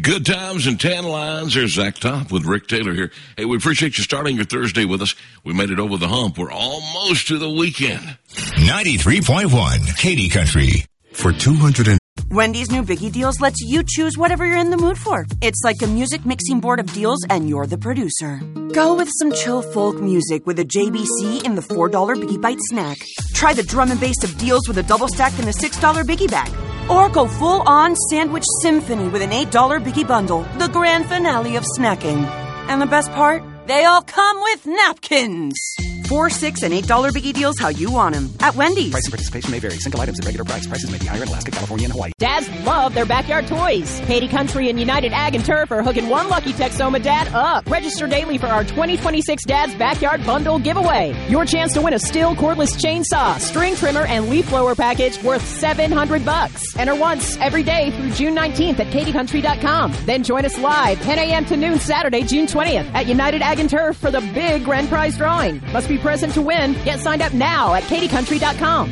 Good times and tan lines. There's Zach Top with Rick Taylor here. Hey, we appreciate you starting your Thursday with us. We made it over the hump. We're almost to the weekend. 93.1 Katy Country. For 200 Wendy's new Biggie Deals lets you choose whatever you're in the mood for. It's like a music mixing board of deals, and you're the producer. Go with some chill folk music with a JBC in the $4 Biggie Bite snack. Try the drum and bass of deals with a double stack in the $6 Biggie Bag. Or go full-on sandwich symphony with an $8 Biggie Bundle, the grand finale of snacking. And the best part? They all come with napkins. $4, $6, and $8 Biggie Deals how you want them. At Wendy's. Price and participation may vary. Single items at regular price. Prices may be higher in Alaska, California, and Hawaii. Dads love their backyard toys. Katy Country and United Ag and Turf are hooking one lucky Texoma dad up. Register daily for our 2026 Dad's Backyard Bundle giveaway. Your chance to win a Stihl cordless chainsaw, string trimmer, and leaf blower package worth $700. Enter once every day through June 19th at katycountry.com. Then join us live 10 a.m. to noon Saturday, June 20th at United Ag and Turf for the big grand prize drawing. Must be present to win. Get signed up now at katycountry.com.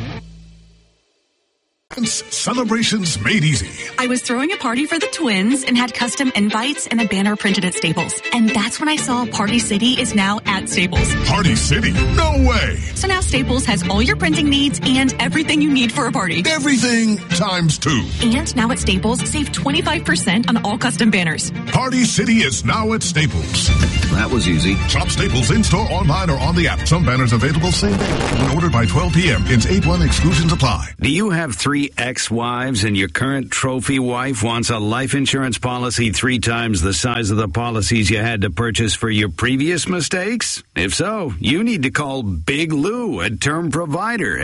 Celebrations made easy. I was throwing a party for the twins and had custom invites and a banner printed at Staples. And that's when I saw Party City is now at Staples. Party City? No way. So now Staples has all your printing needs and everything you need for a party. Everything times 2. And now at Staples, save 25% on all custom banners. Party City is now at Staples. That was easy. Shop Staples in-store, online, or on the app. Some banners available same day. When ordered by 12 p.m. Ins 8-1 exclusions apply. Do you have 3 ex-wives and your current trophy wife wants a life insurance policy 3 times the size of the policies you had to purchase for your previous mistakes? If so, you need to call Big Lou at Term Provider,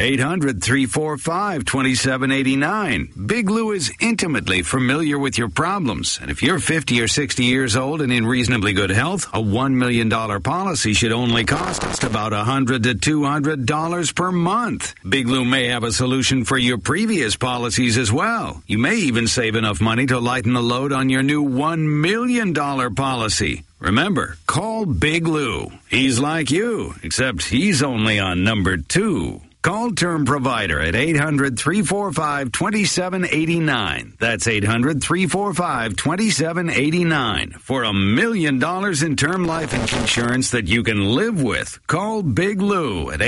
800-345-2789. Big Lou is intimately familiar with your problems, and if you're 50 or 60 years old and in reasonably good health, a $1 million policy should only cost just about $100 to $200 per month. Big Lou may have a solution for your previous policies as well. You may even save enough money to lighten the load on your new $1 million policy. Remember, call Big Lou. He's like you, except he's only on number 2. Call Term Provider at 800-345-2789. That's 800-345-2789 for $1 million in term life insurance that you can live with. Call Big Lou at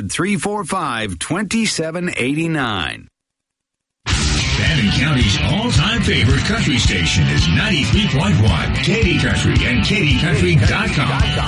800-345-2789. Bannon County's all-time favorite country station is 93.1 Katy Country and katycountry.com.